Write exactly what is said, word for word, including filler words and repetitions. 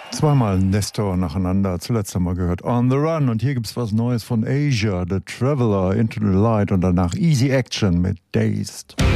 Zweimal Nestor nacheinander, zuletzt haben wir gehört On the Run und hier gibt's was Neues von Asia, The Traveler, Into the Light und danach Easy Action mit Dazed.